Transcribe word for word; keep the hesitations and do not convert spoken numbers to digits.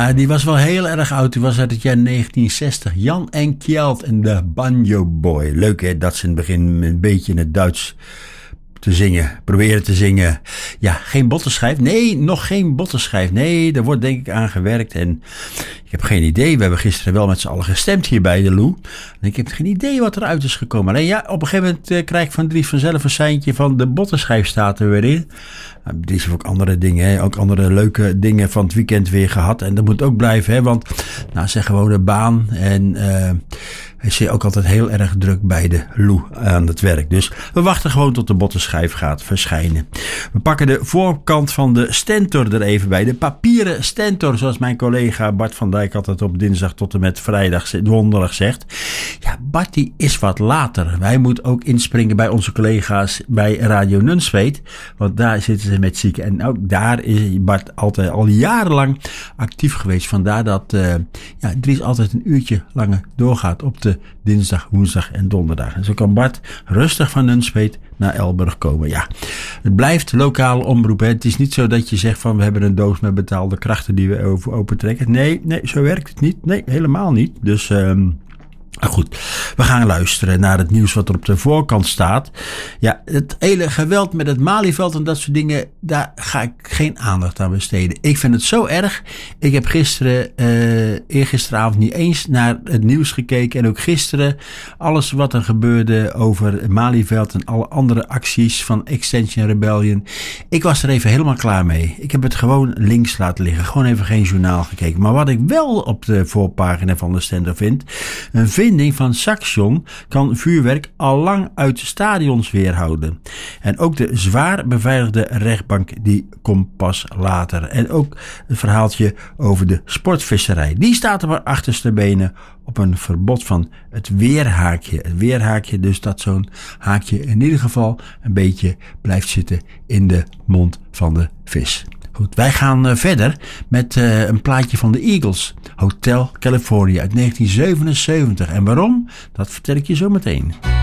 Ja, die was wel heel erg oud. Die was uit het jaar negentien zestig. Jan en Kjeld en de Banjo Boy. Leuk hè, dat ze in het begin een beetje in het Duits te zingen, proberen te zingen. Ja, geen bottenschijf. Nee, nog geen bottenschijf. Nee, daar wordt denk ik aan gewerkt. En ik heb geen idee. We hebben gisteren wel met z'n allen gestemd hier bij de Lou. En ik heb geen idee wat eruit is gekomen. Alleen ja, op een gegeven moment uh, krijg ik van Dries vanzelf een seintje van de bottenschijf staat er weer in. Nou, Dries heeft ook andere dingen, hè? Ook andere leuke dingen van het weekend weer gehad. En dat moet ook blijven, hè? Want nou, zeg gewoon de baan. En uh, hij is ook altijd heel erg druk bij de Lou aan het werk. Dus we wachten gewoon tot de bottenschijf gaat verschijnen. We pakken de voorkant van de Stentor er even bij. De papieren Stentor, zoals mijn collega Bart van Dijk altijd op dinsdag tot en met vrijdag, donderdag zegt. Ja, Bart die is wat later. Wij moeten ook inspringen bij onze collega's bij Radio Nunspeet. Want daar zitten ze met zieken. En ook daar is Bart altijd al jarenlang actief geweest. Vandaar dat uh, ja, Dries altijd een uurtje langer doorgaat op de dinsdag, woensdag en donderdag. En zo kan Bart rustig van Nunspeet naar Elburg komen. Ja, het blijft lokale omroep. Hè. Het is niet zo dat je zegt van we hebben een doos met betaalde krachten die we over opentrekken. Nee, nee, zo werkt het niet. Nee, helemaal niet. Dus um, Maar goed, we gaan luisteren naar het nieuws wat er op de voorkant staat. Ja, het hele geweld met het Malieveld en dat soort dingen, daar ga ik geen aandacht aan besteden. Ik vind het zo erg. Ik heb gisteren, uh, eergisteravond niet eens naar het nieuws gekeken. En ook gisteren alles wat er gebeurde over het Malieveld en alle andere acties van Extinction Rebellion. Ik was er even helemaal klaar mee. Ik heb het gewoon links laten liggen. Gewoon even geen journaal gekeken. Maar wat ik wel op de voorpagina van de Stentor vind, een vinding van Saxion kan vuurwerk al lang uit stadions weerhouden. En ook de zwaar beveiligde rechtbank die komt pas later. En ook het verhaaltje over de sportvisserij. Die staat op haar achterste benen op een verbod van het weerhaakje. Het weerhaakje, dus dat zo'n haakje in ieder geval een beetje blijft zitten in de mond van de vis. Goed, wij gaan uh, verder met uh, een plaatje van de Eagles. Hotel California uit negentien zevenenzeventig. En waarom? Dat vertel ik je zo meteen.